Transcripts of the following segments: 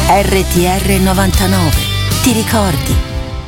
RTR 99, ti ricordi?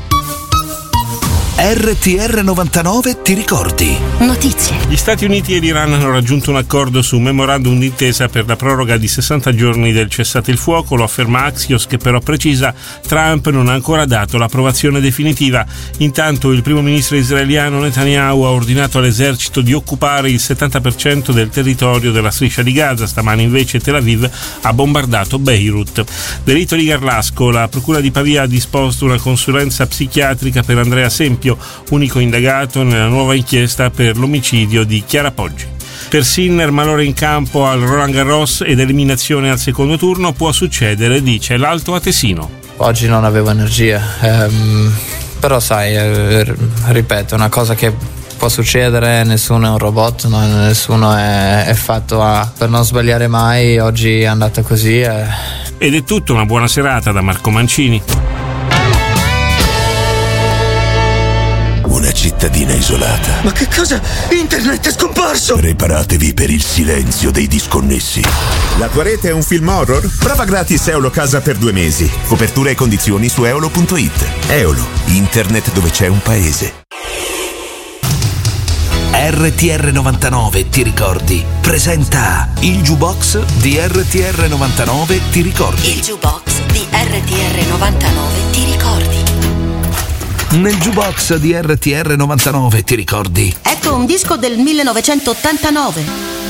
RTR 99 ti ricordi? Notizie. Gli Stati Uniti e l'Iran hanno raggiunto un accordo su un memorandum d'intesa per la proroga di 60 giorni del cessate il fuoco, lo afferma Axios, che però precisa Trump non ha ancora dato l'approvazione definitiva. Intanto il primo ministro israeliano Netanyahu ha ordinato all'esercito di occupare il 70% del territorio della striscia di Gaza. Stamani invece Tel Aviv ha bombardato Beirut. Delitto di Garlasco, la procura di Pavia ha disposto una consulenza psichiatrica per Andrea Sempio, unico indagato nella nuova inchiesta per l'omicidio di Chiara Poggi. Per Sinner, malore in campo al Roland Garros ed eliminazione al secondo turno. Può succedere, dice l'Alto Atesino. Oggi non avevo energia, però sai, ripeto, è una cosa che può succedere, nessuno è un robot, nessuno è fatto per non sbagliare mai. Oggi è andata così. Ed è tutto, una buona serata da Marco Mancini. Una cittadina isolata. Ma che cosa? Internet è scomparso! Preparatevi per il silenzio dei disconnessi. La tua rete è un film horror? Prova gratis Eolo Casa per 2 mesi. Copertura e condizioni su eolo.it. Eolo, internet dove c'è un paese. RTR 99 ti ricordi? Presenta il jukebox di RTR 99 ti ricordi? Il jukebox di RTR 99, ti ricordi? Nel jukebox di RTR 99 ti ricordi? Ecco un disco del 1989.